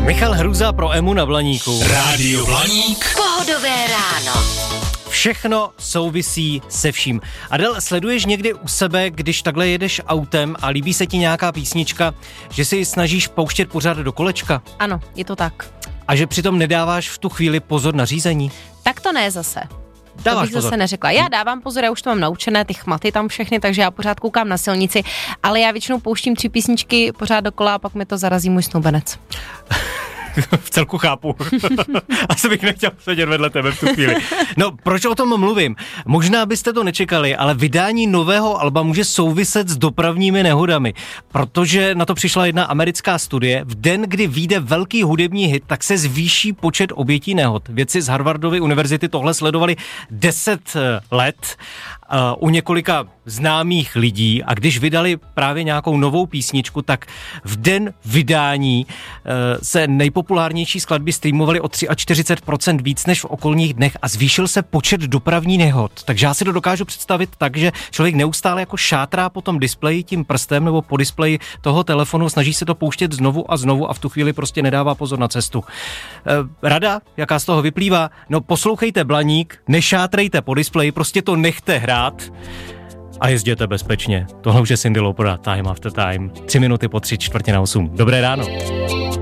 Michal Hruza pro Emu na Blaníku. Rádio Blaník. Pohodové ráno. Všechno souvisí se vším. Adel, sleduješ někdy u sebe, když takhle jedeš autem a líbí se ti nějaká písnička, že si ji snažíš pouštět pořád do kolečka? Ano, je to tak. A že přitom nedáváš v tu chvíli pozor na řízení? Tak to ne zase. Dáváš to bych pozor. zase neřekla. Já dávám pozor, já už to mám naučené, ty chmaty tam všechny, takže já pořád koukám na silnici, ale já většinou pouštím 3 písničky pořád dokola a pak mi to zarazí můj snoubenec. V celku chápu. Asi bych nechtěl sedět vedle tebe v tu chvíli. No, proč o tom mluvím? Možná byste to nečekali, ale vydání nového alba může souviset s dopravními nehodami, protože na to přišla jedna americká studie. V den, kdy vyjde velký hudební hit, tak se zvýší počet obětí nehod. Vědci z Harvardovy univerzity tohle sledovali 10 let u několika známých lidí a když vydali právě nějakou novou písničku, tak v den vydání se nejpopulárnější skladby streamovaly o 43% víc než v okolních dnech a zvýšil se počet dopravních nehod. Takže já si to dokážu představit tak, že člověk neustále jako šátrá po tom displeji tím prstem nebo po displeji toho telefonu, snaží se to pouštět znovu a znovu a v tu chvíli prostě nedává pozor na cestu. Rada, jaká z toho vyplývá? No poslouchejte Blaník, nešátrejte po displeji, prostě to nechte hrát a jezděte bezpečně. Tohle už je Cyndi Lauper, Time After Time. 3 minuty po 7:45. Dobré ráno.